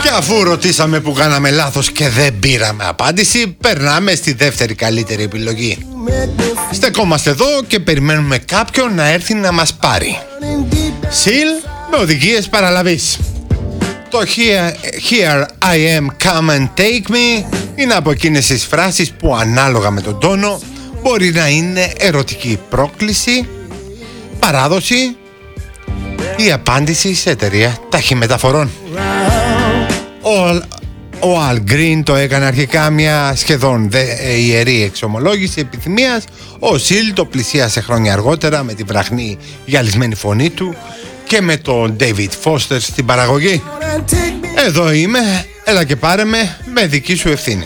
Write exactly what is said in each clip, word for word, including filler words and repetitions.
αφού ρωτήσαμε που κάναμε λάθος και δεν πήραμε απάντηση, περνάμε στη δεύτερη καλύτερη επιλογή. Στεκόμαστε εδώ και περιμένουμε κάποιον να έρθει να μας πάρει. Σιλ με οδηγίες παραλαβής. Το here, here I am, come and take me είναι από εκείνες τις φράσεις που ανάλογα με τον τόνο μπορεί να είναι ερωτική πρόκληση, παράδοση ή απάντηση σε εταιρεία ταχυμεταφορών. Ο, ο Αλ Γκριν το έκανε αρχικά μια σχεδόν δε, ε, ιερή εξομολόγηση επιθυμίας. Ο Σιλ το πλησίασε χρόνια αργότερα με τη βραχνή γυαλισμένη φωνή του και με τον Ντέιβιντ Φώστερ στην παραγωγή. Εδώ είμαι, έλα και πάρε με, με δική σου ευθύνη.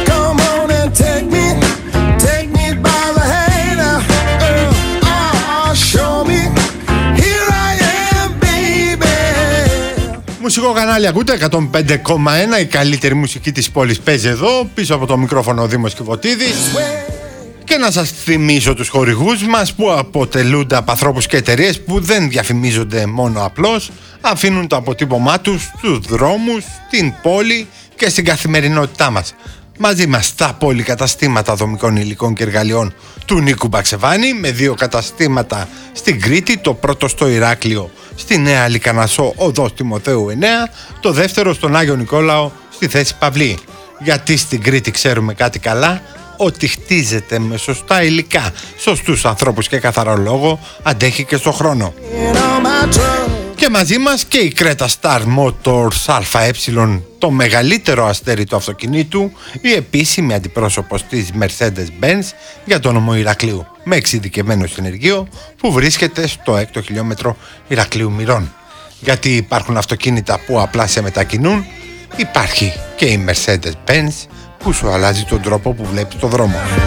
Μουσικό κανάλι ακούτε, εκατόν πέντε κόμμα ένα, η καλύτερη μουσική της πόλης παίζει εδώ. Πίσω από το μικρόφωνο ο Δήμος Κιβωτίδης. Και να σας θυμίσω τους χορηγούς μας που αποτελούνται από ανθρώπους και εταιρείες που δεν διαφημίζονται μόνο απλώς, αφήνουν το αποτύπωμά τους στους δρόμους, στην πόλη και στην καθημερινότητά μας. Μαζί μας τα πολυκαταστήματα δομικών υλικών και εργαλειών του Νίκου Μπαξεβάνη, με δύο καταστήματα στην Κρήτη, το πρώτο στο Ηράκλειο στη Νέα Λικανασσό οδός Τιμοθέου εννέα, το δεύτερο στον Άγιο Νικόλαο στη Θέση Παυλή. Γιατί στην Κρήτη ξέρουμε κάτι καλά, ότι χτίζεται με σωστά υλικά, σωστούς ανθρώπους και καθαρό λόγο, αντέχει και στο χρόνο. Και μαζί μας και η Creta Star Motors ΑΕ, το μεγαλύτερο αστέρι του αυτοκινήτου, η επίσημη αντιπρόσωπος της Mercedes-Benz για το νομό Ηρακλείου, με εξειδικευμένο συνεργείο που βρίσκεται στο έκτο χιλιόμετρο Ηρακλείου Μυρών. Γιατί υπάρχουν αυτοκίνητα που απλά σε μετακινούν, υπάρχει και η Mercedes-Benz που σου αλλάζει τον τρόπο που βλέπεις το δρόμο.